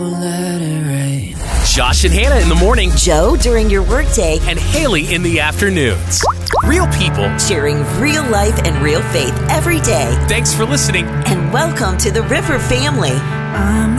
Let it rain. Josh and Hannah in the morning, Joe during your workday, and Haley in the afternoons. Real people. sharing real life and real faith every day. Thanks for listening. And welcome to the River family. I'm